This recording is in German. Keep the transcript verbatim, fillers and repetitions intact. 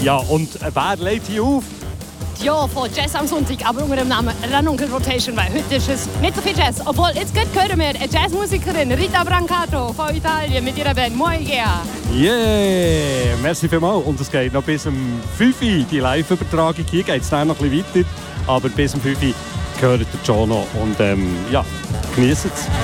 Ja, und wer legt hier auf? Ja, von Jazz am Sonntag, aber unter dem Namen Ranunkel Rotation, weil heute ist es nicht so viel Jazz. Obwohl, jetzt geht, hören wir eine Jazzmusikerin, Rita Brancato von Italien mit ihrer Band Moigea. Yeah, merci vielmals. Und es geht noch bis um fünf Uhr, die Live-Übertragung. Hier geht es dann noch ein bisschen weiter, aber bis um fünf Uhr gehört der Jono. Und ähm, ja, genießt es.